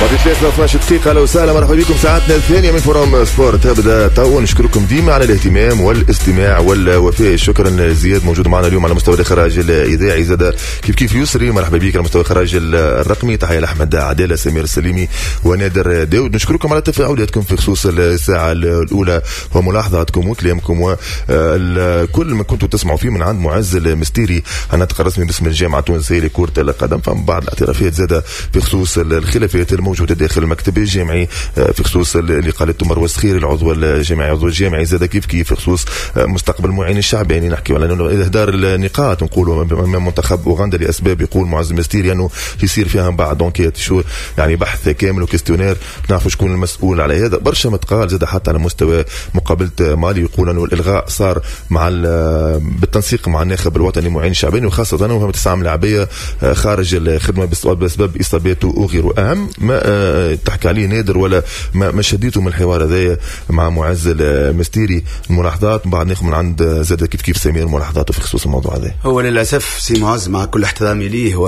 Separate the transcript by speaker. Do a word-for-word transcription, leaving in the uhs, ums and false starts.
Speaker 1: في ثلاثة واثناش دقيقة. لو سهلا مرحبا بكم ساعتنا الثانية من فورم سبورت تبدأ تو. نشكركم ديما على الاهتمام والاستماع والوفاء. شكرا زياد موجود معنا اليوم على مستوى الإخراج الإذاعي، زاد كيف كيف يسري مرحبا بك على مستوى الإخراج الرقمي. تحية لأحمد عدالة، سمير السليمي، ونادر داود. نشكركم على تفاعلاتكم في خصوص الساعة الأولى وملاحظاتكم وكلامكم وكل ما كنتوا تسمعوا فيه من عند معز المستيري، الناطق الرسمي باسم الجامعة التونسية لكرة القدم. فمن بعض الاعترافات زاد في خصوص الخلافات الموجودة داخل المكتب الجامعي، في خصوص اللي قالته مروى سخير العضو الجامعي عضو الجامعي، زاد كيف كيف في خصوص مستقبل معين الشعب. يعني نحكي على انه اهدار النقاط نقولوا امام منتخب اوغندا لاسباب يقول معز المستيري انه يصير فيها من بعد دونكيت شو يعني بحث كامل وكستيونير نعرفوا شكون المسؤول على هذا. برشا متقال زاد حتى على مستوى مقابله مالي يقول انه الالغاء صار مع بالتنسيق مع الناخب الوطني معين الشعباني، وخاصه انه تسعة ملاعبيه خارج الخدمه باسباب اصاباته وغيره. اهم ما تحكي عليه نادر ولا ما, ما شديته من الحوار هذا مع معز المستيري الملاحظات بعد ناخذ من عند زاد كيف كيف سمير ملاحظاته في خصوص الموضوع هذا.
Speaker 2: هو للاسف سي معز مع كل احترامي ليه هو